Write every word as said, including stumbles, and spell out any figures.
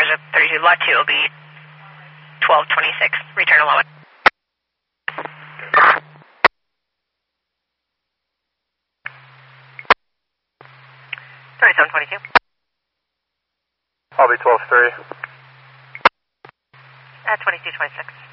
to thirty-two, lot two will be twelve twenty-six, return allowance. thirty-seven twenty-two. I'll be twelve three. At twenty-two twenty-six.